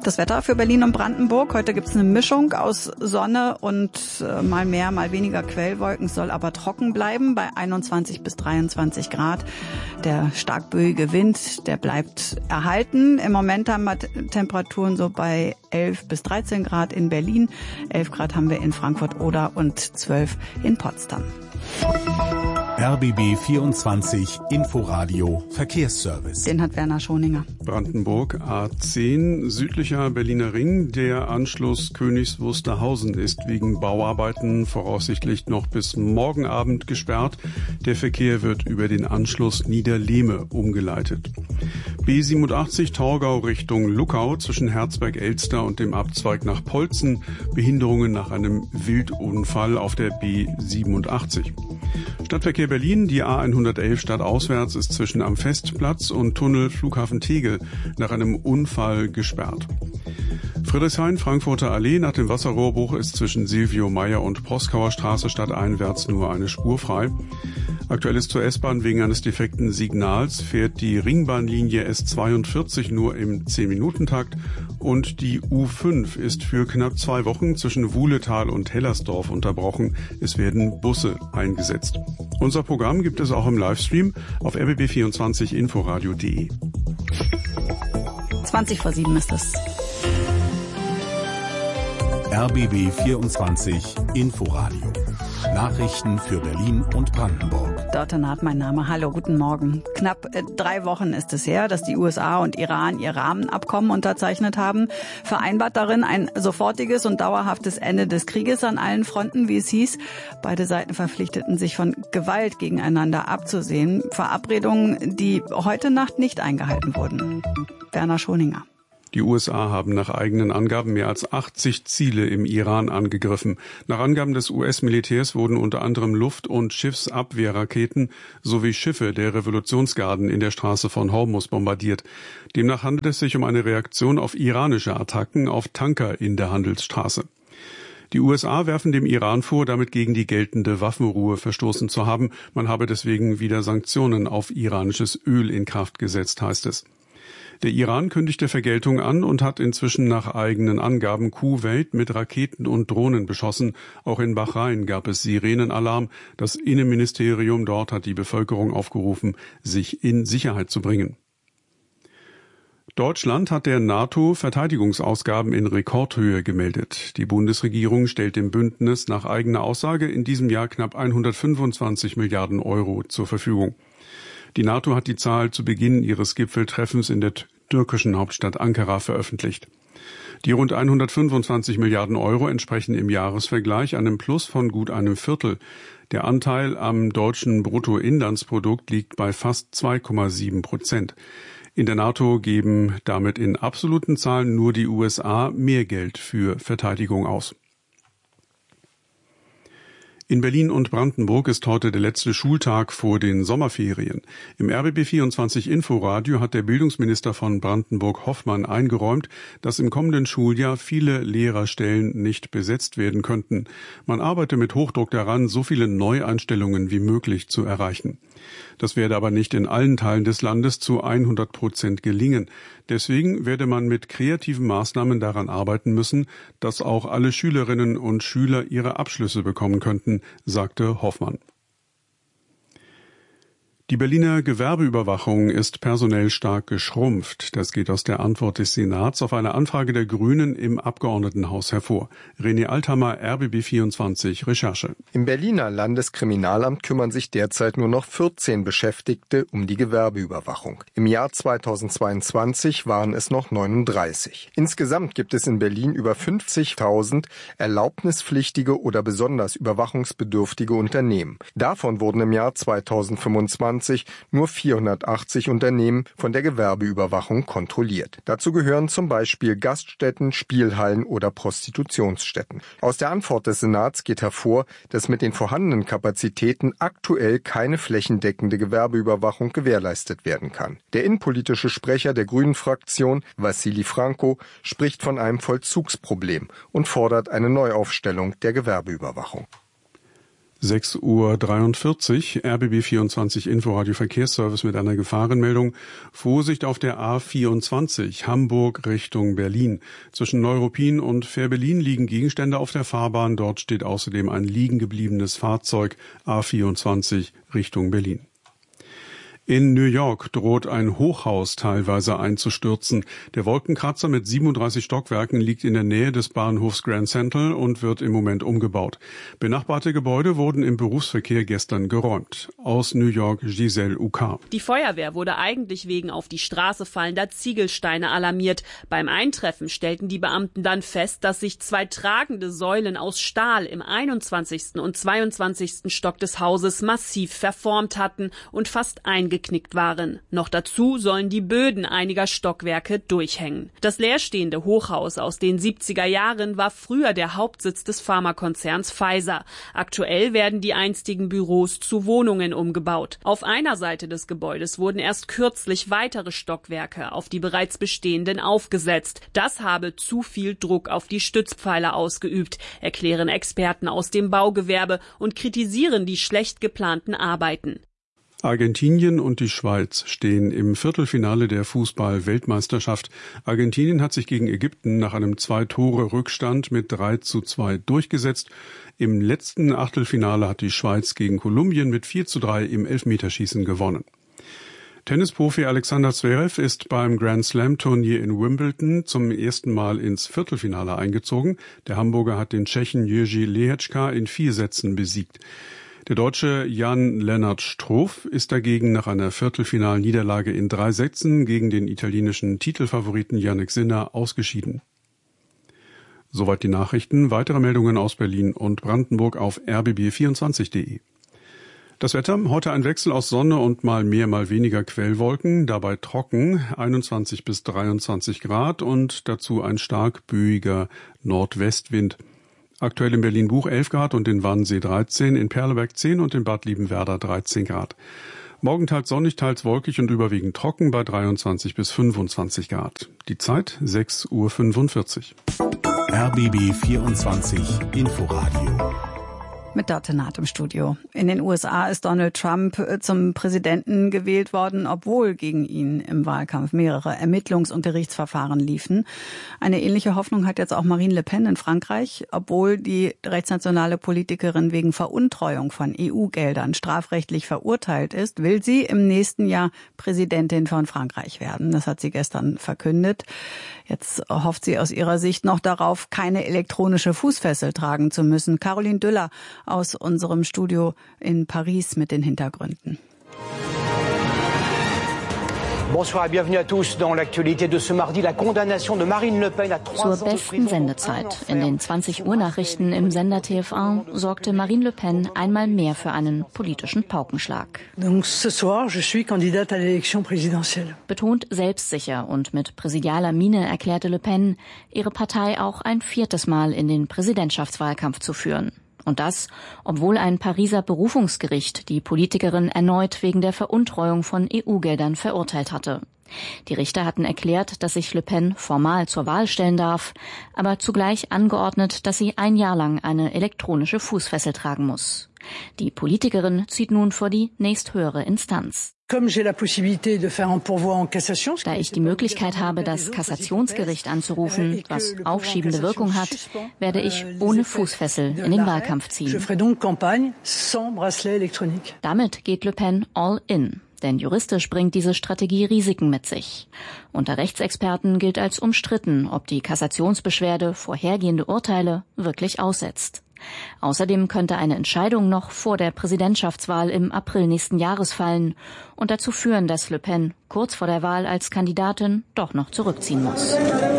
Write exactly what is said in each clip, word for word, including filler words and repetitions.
Das Wetter für Berlin und Brandenburg. Heute gibt es eine Mischung aus Sonne und äh, mal mehr, mal weniger Quellwolken. Es soll aber trocken bleiben bei einundzwanzig bis dreiundzwanzig Grad. Der stark böige Wind, der bleibt erhalten. Im Moment haben wir Temperaturen so bei elf bis dreizehn Grad in Berlin. elf Grad haben wir in Frankfurt-Oder und zwölf in Potsdam. R B B vierundzwanzig Inforadio Verkehrsservice. Den hat Werner Schoninger. Brandenburg A zehn, südlicher Berliner Ring. Der Anschluss Königs Wusterhausen ist wegen Bauarbeiten voraussichtlich noch bis morgen Abend gesperrt. Der Verkehr wird über den Anschluss Niederlehme umgeleitet. B siebenundachtzig Torgau Richtung Luckau zwischen Herzberg-Elster und dem Abzweig nach Polzen. Behinderungen nach einem Wildunfall auf der B siebenundachtzig. Stadtverkehr Berlin, die A hundertelf stadtauswärts ist zwischen am Festplatz und Tunnel Flughafen Tegel nach einem Unfall gesperrt. Friedrichshain, Frankfurter Allee, nach dem Wasserrohrbruch ist zwischen Silvio Meyer und Proskauer Straße stadteinwärts nur eine Spur frei. Aktuell ist zur S-Bahn wegen eines defekten Signals fährt die Ringbahnlinie S zweiundvierzig nur im zehn-Minuten-Takt und die U fünf ist für knapp zwei Wochen zwischen Wuhletal und Hellersdorf unterbrochen. Es werden Busse eingesetzt. Unser Programm gibt es auch im Livestream auf r b b vierundzwanzig inforadio punkt de. zwanzig vor sieben ist es. R B B vierundzwanzig Inforadio. Nachrichten für Berlin und Brandenburg. Dörte Naht, mein Name. Hallo, guten Morgen. Knapp äh, drei Wochen ist es her, dass die U S A und Iran ihr Rahmenabkommen unterzeichnet haben. Vereinbart darin ein sofortiges und dauerhaftes Ende des Krieges an allen Fronten, wie es hieß. Beide Seiten verpflichteten sich, von Gewalt gegeneinander abzusehen. Verabredungen, die heute Nacht nicht eingehalten wurden. Werner Schoninger. Die U S A haben nach eigenen Angaben mehr als achtzig Ziele im Iran angegriffen. Nach Angaben des U S-Militärs wurden unter anderem Luft- und Schiffsabwehrraketen sowie Schiffe der Revolutionsgarden in der Straße von Hormuz bombardiert. Demnach handelt es sich um eine Reaktion auf iranische Attacken auf Tanker in der Handelsstraße. Die U S A werfen dem Iran vor, damit gegen die geltende Waffenruhe verstoßen zu haben. Man habe deswegen wieder Sanktionen auf iranisches Öl in Kraft gesetzt, heißt es. Der Iran kündigte Vergeltung an und hat inzwischen nach eigenen Angaben Kuwait mit Raketen und Drohnen beschossen. Auch in Bahrain gab es Sirenenalarm. Das Innenministerium dort hat die Bevölkerung aufgerufen, sich in Sicherheit zu bringen. Deutschland hat der NATO Verteidigungsausgaben in Rekordhöhe gemeldet. Die Bundesregierung stellt dem Bündnis nach eigener Aussage in diesem Jahr knapp hundertfünfundzwanzig Milliarden Euro zur Verfügung. Die NATO hat die Zahl zu Beginn ihres Gipfeltreffens in der türkischen Hauptstadt Ankara veröffentlicht. Die rund hundertfünfundzwanzig Milliarden Euro entsprechen im Jahresvergleich einem Plus von gut einem Viertel. Der Anteil am deutschen Bruttoinlandsprodukt liegt bei fast zwei Komma sieben Prozent. In der NATO geben damit in absoluten Zahlen nur die U S A mehr Geld für Verteidigung aus. In Berlin und Brandenburg ist heute der letzte Schultag vor den Sommerferien. Im R B B vierundzwanzig Inforadio hat der Bildungsminister von Brandenburg Hoffmann eingeräumt, dass im kommenden Schuljahr viele Lehrerstellen nicht besetzt werden könnten. Man arbeite mit Hochdruck daran, so viele Neueinstellungen wie möglich zu erreichen. Das werde aber nicht in allen Teilen des Landes zu hundert Prozent gelingen. Deswegen werde man mit kreativen Maßnahmen daran arbeiten müssen, dass auch alle Schülerinnen und Schüler ihre Abschlüsse bekommen könnten, sagte Hoffmann. Die Berliner Gewerbeüberwachung ist personell stark geschrumpft. Das geht aus der Antwort des Senats auf eine Anfrage der Grünen im Abgeordnetenhaus hervor. René Althammer, R B B vierundzwanzig, Recherche. Im Berliner Landeskriminalamt kümmern sich derzeit nur noch vierzehn Beschäftigte um die Gewerbeüberwachung. Im Jahr zweitausendzweiundzwanzig waren es noch neununddreißig. Insgesamt gibt es in Berlin über fünfzigtausend erlaubnispflichtige oder besonders überwachungsbedürftige Unternehmen. Davon wurden im Jahr zweitausendfünfundzwanzig nur vierhundertachtzig Unternehmen von der Gewerbeüberwachung kontrolliert. Dazu gehören zum Beispiel Gaststätten, Spielhallen oder Prostitutionsstätten. Aus der Antwort des Senats geht hervor, dass mit den vorhandenen Kapazitäten aktuell keine flächendeckende Gewerbeüberwachung gewährleistet werden kann. Der innenpolitische Sprecher der Grünen-Fraktion, Wassili Franco, spricht von einem Vollzugsproblem und fordert eine Neuaufstellung der Gewerbeüberwachung. sechs Uhr dreiundvierzig, R B B vierundzwanzig Inforadio Verkehrsservice mit einer Gefahrenmeldung. Vorsicht auf der A vierundzwanzig, Hamburg Richtung Berlin. Zwischen Neuruppin und Fährberlin liegen Gegenstände auf der Fahrbahn. Dort steht außerdem ein liegen gebliebenes Fahrzeug, A vierundzwanzig Richtung Berlin. In New York droht ein Hochhaus teilweise einzustürzen. Der Wolkenkratzer mit siebenunddreißig Stockwerken liegt in der Nähe des Bahnhofs Grand Central und wird im Moment umgebaut. Benachbarte Gebäude wurden im Berufsverkehr gestern geräumt. Aus New York Giselle Ucar. Die Feuerwehr wurde eigentlich wegen auf die Straße fallender Ziegelsteine alarmiert. Beim Eintreffen stellten die Beamten dann fest, dass sich zwei tragende Säulen aus Stahl im einundzwanzigsten und zweiundzwanzigsten Stock des Hauses massiv verformt hatten und fast eingeknickt waren. Noch dazu sollen die Böden einiger Stockwerke durchhängen. Das leerstehende Hochhaus aus den siebziger Jahren war früher der Hauptsitz des Pharmakonzerns Pfizer. Aktuell werden die einstigen Büros zu Wohnungen umgebaut. Auf einer Seite des Gebäudes wurden erst kürzlich weitere Stockwerke auf die bereits bestehenden aufgesetzt. Das habe zu viel Druck auf die Stützpfeiler ausgeübt, erklären Experten aus dem Baugewerbe und kritisieren die schlecht geplanten Arbeiten. Argentinien und die Schweiz stehen im Viertelfinale der Fußball-Weltmeisterschaft. Argentinien hat sich gegen Ägypten nach einem Zwei-Tore-Rückstand mit drei zu zwei durchgesetzt. Im letzten Achtelfinale hat die Schweiz gegen Kolumbien mit vier zu drei im Elfmeterschießen gewonnen. Tennisprofi Alexander Zverev ist beim Grand Slam-Turnier in Wimbledon zum ersten Mal ins Viertelfinale eingezogen. Der Hamburger hat den Tschechen Jiří Lehečka in vier Sätzen besiegt. Der Deutsche Jan-Lennart Struff ist dagegen nach einer Viertelfinalniederlage in drei Sätzen gegen den italienischen Titelfavoriten Jannik Sinner ausgeschieden. Soweit die Nachrichten. Weitere Meldungen aus Berlin und Brandenburg auf r b b vierundzwanzig punkt de. Das Wetter, heute ein Wechsel aus Sonne und mal mehr, mal weniger Quellwolken, dabei trocken, einundzwanzig bis dreiundzwanzig Grad und dazu ein stark böiger Nordwestwind. Aktuell in Berlin-Buch elf Grad und in Wannsee dreizehn, in Perleberg zehn und in Bad Liebenwerda dreizehn Grad. Morgen teils sonnig, teils wolkig und überwiegend trocken bei dreiundzwanzig bis fünfundzwanzig Grad. Die Zeit sechs Uhr fünfundvierzig. R B B vierundzwanzig Inforadio. Mit Dörte Naht im Studio. In den U S A ist Donald Trump zum Präsidenten gewählt worden, obwohl gegen ihn im Wahlkampf mehrere Ermittlungs- und Gerichtsverfahren liefen. Eine ähnliche Hoffnung hat jetzt auch Marine Le Pen in Frankreich. Obwohl die rechtsnationale Politikerin wegen Veruntreuung von E U-Geldern strafrechtlich verurteilt ist, will sie im nächsten Jahr Präsidentin von Frankreich werden. Das hat sie gestern verkündet. Jetzt hofft sie aus ihrer Sicht noch darauf, keine elektronische Fußfessel tragen zu müssen. Caroline Düller aus unserem Studio in Paris mit den Hintergründen. Bonsoir et bienvenue à tous dans l'actualité de ce mardi. La condamnation de Marine Le Pen à trois ans de prison. Zur besten Sendezeit. In den zwanzig Uhr Nachrichten im Sender T F eins sorgte Marine Le Pen einmal mehr für einen politischen Paukenschlag. Donc ce soir, je suis candidate à l'élection présidentielle. Betont selbstsicher und mit präsidialer Miene erklärte Le Pen, ihre Partei auch ein viertes Mal in den Präsidentschaftswahlkampf zu führen. Und das, obwohl ein Pariser Berufungsgericht die Politikerin erneut wegen der Veruntreuung von E U-Geldern verurteilt hatte. Die Richter hatten erklärt, dass sich Le Pen formal zur Wahl stellen darf, aber zugleich angeordnet, dass sie ein Jahr lang eine elektronische Fußfessel tragen muss. Die Politikerin zieht nun vor die nächsthöhere Instanz. Da ich die Möglichkeit habe, das Kassationsgericht anzurufen, was aufschiebende Wirkung hat, werde ich ohne Fußfessel in den Wahlkampf ziehen. Damit geht Le Pen all in. Denn juristisch bringt diese Strategie Risiken mit sich. Unter Rechtsexperten gilt als umstritten, ob die Kassationsbeschwerde vorhergehende Urteile wirklich aussetzt. Außerdem könnte eine Entscheidung noch vor der Präsidentschaftswahl im April nächsten Jahres fallen und dazu führen, dass Le Pen kurz vor der Wahl als Kandidatin doch noch zurückziehen muss.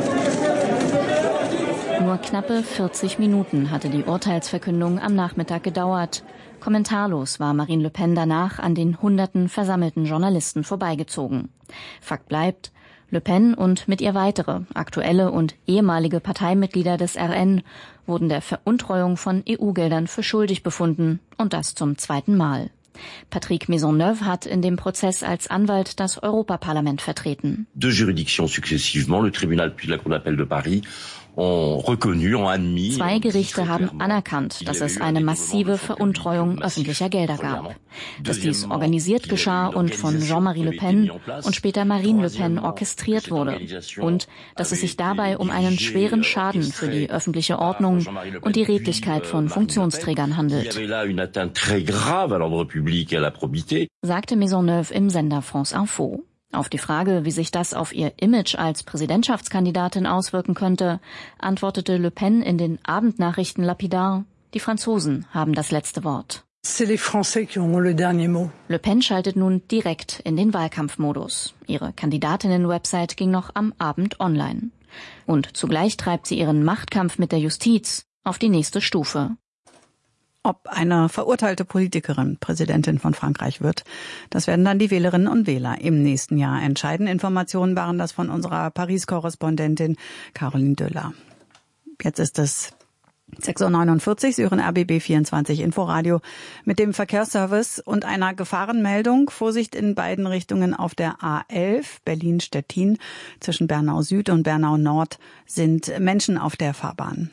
Nur knappe vierzig Minuten hatte die Urteilsverkündung am Nachmittag gedauert. Kommentarlos war Marine Le Pen danach an den hunderten versammelten Journalisten vorbeigezogen. Fakt bleibt, Le Pen und mit ihr weitere, aktuelle und ehemalige Parteimitglieder des R N wurden der Veruntreuung von E U-Geldern für schuldig befunden und das zum zweiten Mal. Patrick Maisonneuve hat in dem Prozess als Anwalt das Europaparlament vertreten. Deux juridictions successivement, le tribunal puis la Cour d'appel de Paris, Zwei Gerichte haben anerkannt, dass es eine massive Veruntreuung öffentlicher Gelder gab. Dass dies organisiert geschah und von Jean-Marie Le Pen und später Marine Le Pen orchestriert wurde. Und dass es sich dabei um einen schweren Schaden für die öffentliche Ordnung und die Redlichkeit von Funktionsträgern handelt, sagte Maisonneuve im Sender France Info. Auf die Frage, wie sich das auf ihr Image als Präsidentschaftskandidatin auswirken könnte, antwortete Le Pen in den Abendnachrichten lapidar: Die Franzosen haben das letzte Wort. C'est les Français qui auront le dernier mot. Le Pen schaltet nun direkt in den Wahlkampfmodus. Ihre Kandidatinnen-Website ging noch am Abend online. Und zugleich treibt sie ihren Machtkampf mit der Justiz auf die nächste Stufe. Ob eine verurteilte Politikerin Präsidentin von Frankreich wird, das werden dann die Wählerinnen und Wähler im nächsten Jahr entscheiden. Informationen waren das von unserer Paris-Korrespondentin Caroline Döller. Jetzt ist es sechs Uhr neunundvierzig, Sie hören R B B vierundzwanzig Inforadio mit dem Verkehrsservice und einer Gefahrenmeldung. Vorsicht in beiden Richtungen auf der A elf Berlin-Stettin. Zwischen Bernau Süd und Bernau Nord sind Menschen auf der Fahrbahn.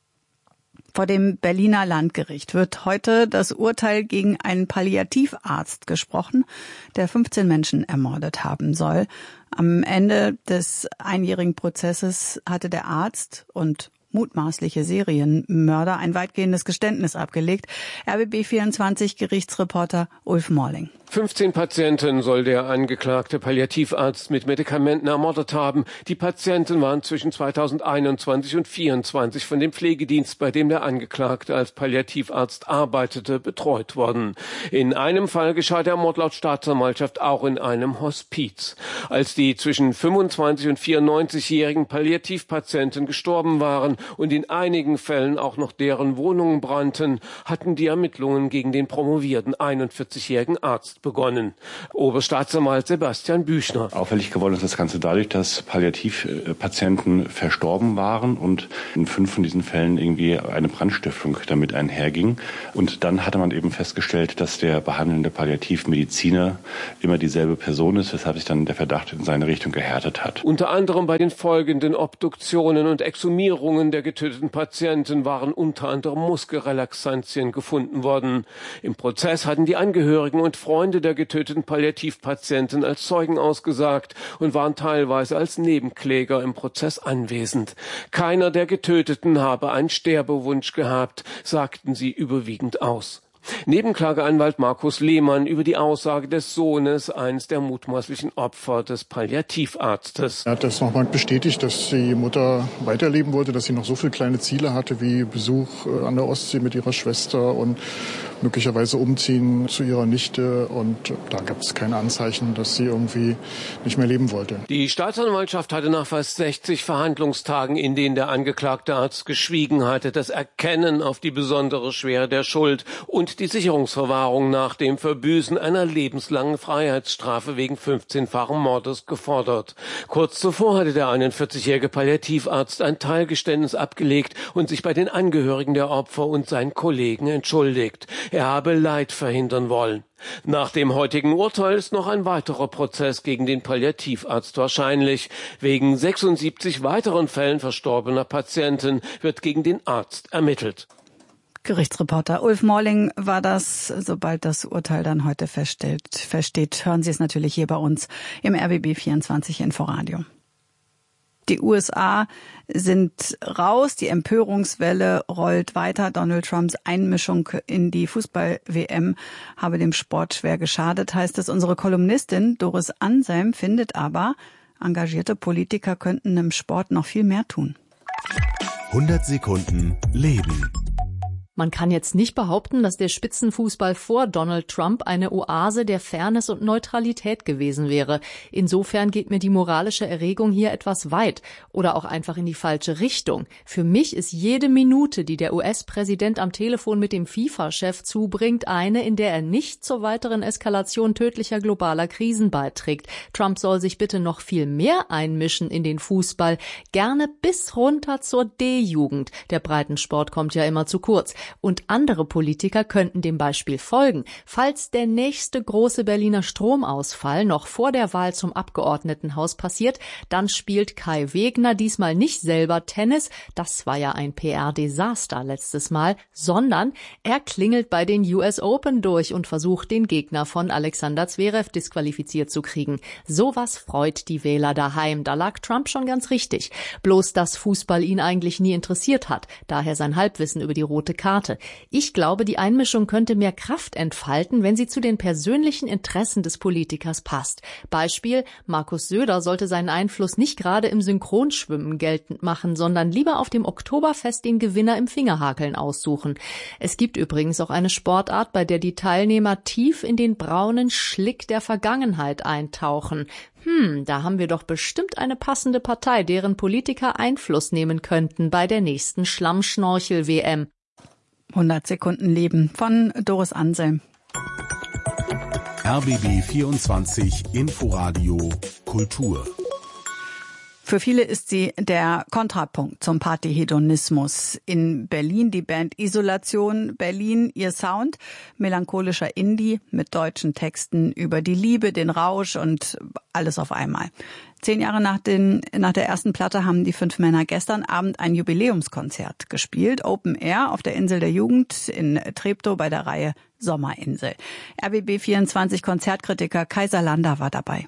Vor dem Berliner Landgericht wird heute das Urteil gegen einen Palliativarzt gesprochen, der fünfzehn Menschen ermordet haben soll. Am Ende des einjährigen Prozesses hatte der Arzt und mutmaßliche Serienmörder ein weitgehendes Geständnis abgelegt. R B B vierundzwanzig Gerichtsreporter Ulf Morling. fünfzehn Patienten soll der angeklagte Palliativarzt mit Medikamenten ermordet haben. Die Patienten waren zwischen zweitausendeinundzwanzig und vierundzwanzig von dem Pflegedienst, bei dem der Angeklagte als Palliativarzt arbeitete, betreut worden. In einem Fall geschah der Mord laut Staatsanwaltschaft auch in einem Hospiz. Als die zwischen fünfundzwanzig und vierundneunzigjährigen Palliativpatienten gestorben waren und in einigen Fällen auch noch deren Wohnungen brannten, hatten die Ermittlungen gegen den promovierten einundvierzigjährigen Arzt begonnen. Oberstaatsanwalt Sebastian Büchner. Auffällig geworden ist das Ganze dadurch, dass Palliativpatienten verstorben waren und in fünf von diesen Fällen irgendwie eine Brandstiftung damit einherging. Und dann hatte man eben festgestellt, dass der behandelnde Palliativmediziner immer dieselbe Person ist, weshalb sich dann der Verdacht in seine Richtung gehärtet hat. Unter anderem bei den folgenden Obduktionen und Exhumierungen der getöteten Patienten waren unter anderem Muskelrelaxantien gefunden worden. Im Prozess hatten die Angehörigen und Freunde der getöteten Palliativpatienten als Zeugen ausgesagt und waren teilweise als Nebenkläger im Prozess anwesend. Keiner der Getöteten habe einen Sterbewunsch gehabt, sagten sie überwiegend aus. Nebenklageanwalt Markus Lehmann über die Aussage des Sohnes eines der mutmaßlichen Opfer des Palliativarztes. Er hat das nochmal bestätigt, dass die Mutter weiterleben wollte, dass sie noch so viele kleine Ziele hatte wie Besuch an der Ostsee mit ihrer Schwester und möglicherweise umziehen zu ihrer Nichte. Und da gab es keine Anzeichen, dass sie irgendwie nicht mehr leben wollte. Die Staatsanwaltschaft hatte nach fast sechzig Verhandlungstagen, in denen der angeklagte Arzt geschwiegen hatte, das Erkennen auf die besondere Schwere der Schuld und die Sicherungsverwahrung nach dem Verbüßen einer lebenslangen Freiheitsstrafe wegen fünfzehnfachen Mordes gefordert. Kurz zuvor hatte der einundvierzigjährige Palliativarzt ein Teilgeständnis abgelegt und sich bei den Angehörigen der Opfer und seinen Kollegen entschuldigt. Er habe Leid verhindern wollen. Nach dem heutigen Urteil ist noch ein weiterer Prozess gegen den Palliativarzt wahrscheinlich. Wegen sechsundsiebzig weiteren Fällen verstorbener Patienten wird gegen den Arzt ermittelt. Gerichtsreporter Ulf Morling war das. Sobald das Urteil dann heute feststeht, feststeht, hören Sie es natürlich hier bei uns im R B B vierundzwanzig Inforadio. Die U S A sind raus, die Empörungswelle rollt weiter. Donald Trumps Einmischung in die Fußball-W M habe dem Sport schwer geschadet, heißt es. Unsere Kolumnistin Doris Anselm findet aber, engagierte Politiker könnten im Sport noch viel mehr tun. hundert Sekunden Leben. Man kann jetzt nicht behaupten, dass der Spitzenfußball vor Donald Trump eine Oase der Fairness und Neutralität gewesen wäre. Insofern geht mir die moralische Erregung hier etwas weit oder auch einfach in die falsche Richtung. Für mich ist jede Minute, die der U S-Präsident am Telefon mit dem FIFA-Chef zubringt, eine, in der er nicht zur weiteren Eskalation tödlicher globaler Krisen beiträgt. Trump soll sich bitte noch viel mehr einmischen in den Fußball, gerne bis runter zur D-Jugend. Der Breitensport kommt ja immer zu kurz. Und andere Politiker könnten dem Beispiel folgen. Falls der nächste große Berliner Stromausfall noch vor der Wahl zum Abgeordnetenhaus passiert, dann spielt Kai Wegner diesmal nicht selber Tennis, das war ja ein P R-Desaster letztes Mal, sondern er klingelt bei den U S Open durch und versucht, den Gegner von Alexander Zverev disqualifiziert zu kriegen. Sowas freut die Wähler daheim. Da lag Trump schon ganz richtig. Bloß, dass Fußball ihn eigentlich nie interessiert hat. Daher sein Halbwissen über die rote Karte. Ich glaube, die Einmischung könnte mehr Kraft entfalten, wenn sie zu den persönlichen Interessen des Politikers passt. Beispiel: Markus Söder sollte seinen Einfluss nicht gerade im Synchronschwimmen geltend machen, sondern lieber auf dem Oktoberfest den Gewinner im Fingerhakeln aussuchen. Es gibt übrigens auch eine Sportart, bei der die Teilnehmer tief in den braunen Schlick der Vergangenheit eintauchen. Hm, da haben wir doch bestimmt eine passende Partei, deren Politiker Einfluss nehmen könnten bei der nächsten Schlammschnorchel-W M. hundert Sekunden Leben von Doris Anselm. R B B vierundzwanzig Inforadio Kultur. Für viele ist sie der Kontrapunkt zum Partyhedonismus. In Berlin die Band Isolation Berlin, ihr Sound, melancholischer Indie mit deutschen Texten über die Liebe, den Rausch und alles auf einmal. Zehn Jahre nach, den, nach der ersten Platte haben die fünf Männer gestern Abend ein Jubiläumskonzert gespielt. Open Air auf der Insel der Jugend in Treptow bei der Reihe Sommerinsel. R B B vierundzwanzig Konzertkritiker Kaiser Lander war dabei.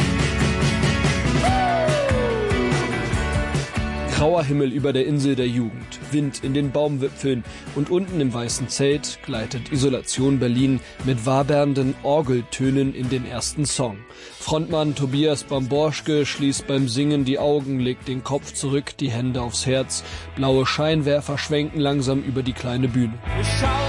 Grauer Himmel über der Insel der Jugend, Wind in den Baumwipfeln und unten im weißen Zelt gleitet Isolation Berlin mit wabernden Orgeltönen in den ersten Song. Frontmann Tobias Bamborschke schließt beim Singen die Augen, legt den Kopf zurück, die Hände aufs Herz. Blaue Scheinwerfer schwenken langsam über die kleine Bühne.